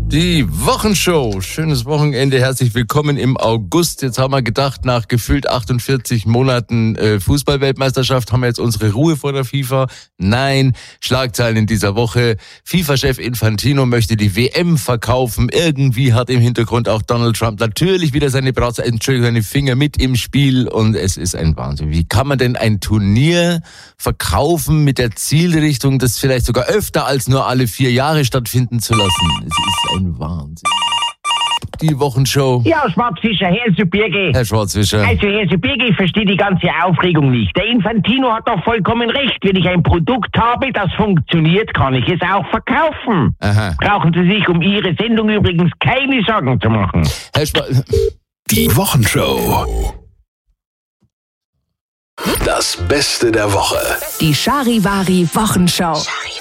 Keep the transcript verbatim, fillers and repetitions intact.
Die Wochenshow. Schönes Wochenende. Herzlich willkommen im August. Jetzt haben wir gedacht, nach gefühlt achtundvierzig Monaten äh, Fußball-Weltmeisterschaft haben wir jetzt unsere Ruhe vor der FIFA. Nein, Schlagzeilen in dieser Woche. FIFA-Chef Infantino möchte die W M verkaufen. Irgendwie hat im Hintergrund auch Donald Trump natürlich wieder seine Braut, Entschuldigung, seine Finger mit im Spiel. Und es ist ein Wahnsinn. Wie kann man denn ein Turnier verkaufen mit der Zielrichtung, das vielleicht sogar öfter als nur alle vier Jahre stattfinden zu lassen? Es ist ein Wahnsinn. Die Wochenshow. Ja, Schwarzfischer, Herr Subirge. Herr Schwarzfischer. Also, Herr Subirge, ich verstehe die ganze Aufregung nicht. Der Infantino hat doch vollkommen recht. Wenn ich ein Produkt habe, das funktioniert, kann ich es auch verkaufen. Aha. Brauchen Sie sich um Ihre Sendung übrigens keine Sorgen zu machen. Herr Schwa- Die Wochenshow. Das Beste der Woche. Die Charivari Wochenshow.